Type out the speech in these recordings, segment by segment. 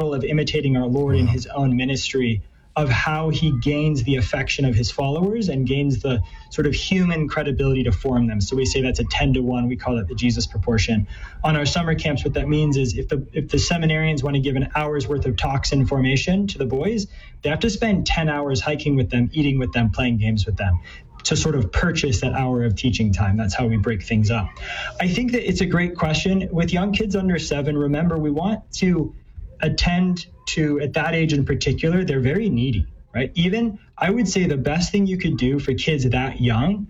model of imitating our Lord in his own ministry, of how he gains the affection of his followers and gains the sort of human credibility to form them. So we say that's a 10-to-1. We call it the Jesus proportion. On our summer camps, what that means is if the seminarians want to give an hour's worth of talks and formation to the boys, they have to spend 10 hours hiking with them, eating with them, playing games with them, to sort of purchase that hour of teaching time. That's how we break things up. I think that it's a great question. With young kids under 7, remember, we want to attend to, at that age in particular, they're very needy, right? Even, I would say the best thing you could do for kids that young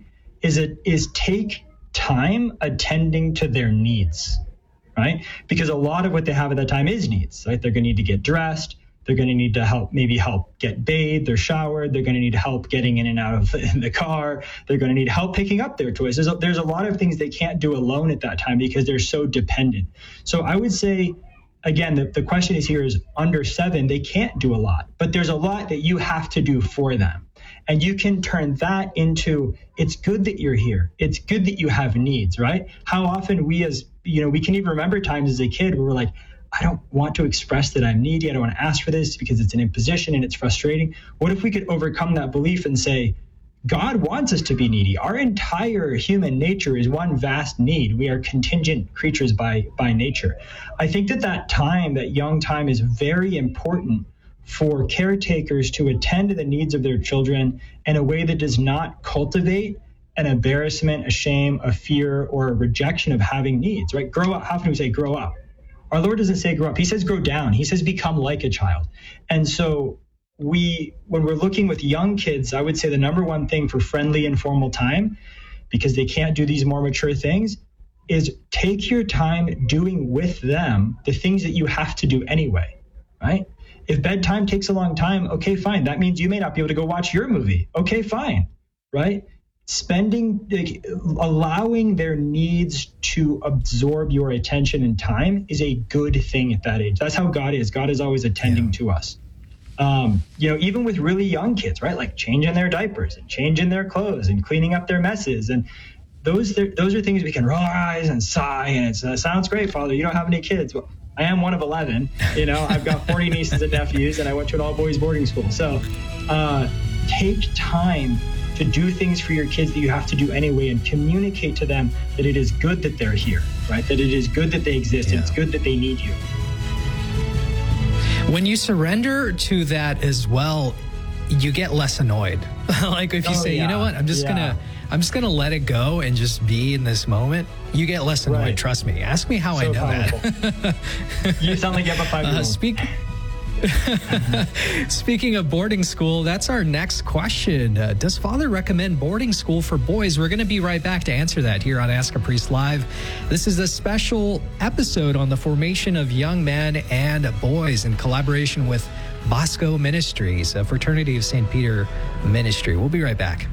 is take time attending to their needs, right? Because a lot of what they have at that time is needs, right? They're going to need to get dressed. They're going to need to help get bathed or showered. They're going to need help getting in and out of the car. They're going to need help picking up their toys. There's a lot of things they can't do alone at that time because they're so dependent. So I would say, again, the question is under 7, they can't do a lot, but there's a lot that you have to do for them. And you can turn that into, it's good that you're here. It's good that you have needs, right? How often we can even remember times as a kid where we're like, I don't want to express that I'm needy. I don't want to ask for this because it's an imposition and it's frustrating. What if we could overcome that belief and say, God wants us to be needy. Our entire human nature is one vast need. We are contingent creatures by nature. I think that young time is very important for caretakers to attend to the needs of their children in a way that does not cultivate an embarrassment, a shame, a fear, or a rejection of having needs, right? Grow up. How often do we say grow up? Our Lord doesn't say grow up. He says grow down. He says become like a child. And so when we're looking with young kids, I would say the number one thing for friendly, informal time, because they can't do these more mature things, is take your time doing with them the things that you have to do anyway, right? If bedtime takes a long time, okay, fine. That means you may not be able to go watch your movie. Okay, fine, right? Allowing their needs to absorb your attention and time is a good thing at that age. That's how God is. God is always attending to us. Even with really young kids, right? Like changing their diapers and changing their clothes and cleaning up their messes. And those are things we can roll our eyes and sigh. And it sounds great, Father. You don't have any kids. Well, I am one of 11. I've got 40 nieces and nephews, and I went to an all-boys boarding school. So take time to do things for your kids that you have to do anyway, and communicate to them that it is good that they're here, right? That it is good that they exist, and it's good that they need you. When you surrender to that as well, you get less annoyed. Like if you you know what, I'm just gonna let it go and just be in this moment. You get less annoyed. Right. Trust me. Ask me how I know that. You sound like you have a 5-year-old. Speaking of boarding school, that's our next question. Does Father recommend boarding school for boys? We're going to be right back to answer that here on Ask a Priest Live. This is a special episode on the formation of young men and boys in collaboration with Bosco Ministries, a Fraternity of St. Peter ministry. We'll be right back.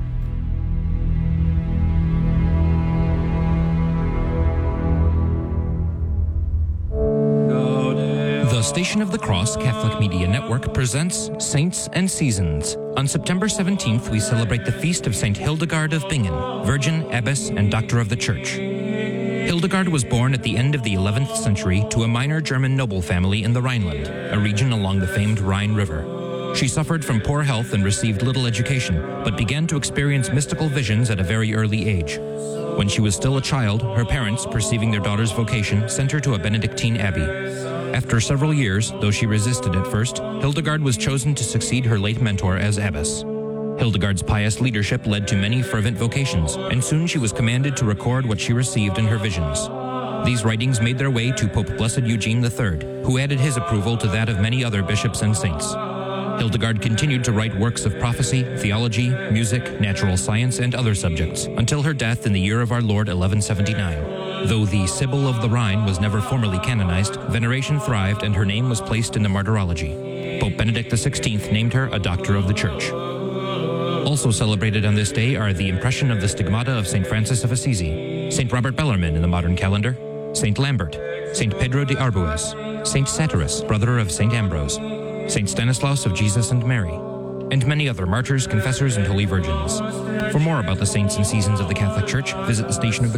The Station of the Cross Catholic Media Network presents Saints and Seasons. On September 17th, we celebrate the feast of St. Hildegard of Bingen, Virgin, Abbess, and Doctor of the Church. Hildegard was born at the end of the 11th century to a minor German noble family in the Rhineland, a region along the famed Rhine River. She suffered from poor health and received little education, but began to experience mystical visions at a very early age. When she was still a child, her parents, perceiving their daughter's vocation, sent her to a Benedictine abbey. After several years, though she resisted at first, Hildegard was chosen to succeed her late mentor as abbess. Hildegard's pious leadership led to many fervent vocations, and soon she was commanded to record what she received in her visions. These writings made their way to Pope Blessed Eugene III, who added his approval to that of many other bishops and saints. Hildegard continued to write works of prophecy, theology, music, natural science, and other subjects, until her death in the year of our Lord 1179. Though the Sibyl of the Rhine was never formally canonized, veneration thrived and her name was placed in the martyrology. Pope Benedict XVI named her a Doctor of the Church. Also celebrated on this day are the impression of the stigmata of St. Francis of Assisi, St. Robert Bellarmine in the modern calendar, St. Lambert, St. Pedro de Arbues, St. Satyrus, brother of St. Ambrose, St. Stanislaus of Jesus and Mary, and many other martyrs, confessors, and holy virgins. For more about the saints and seasons of the Catholic Church, visit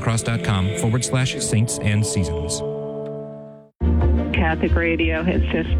thestationofthecross.com/saints and seasons. Catholic Radio has just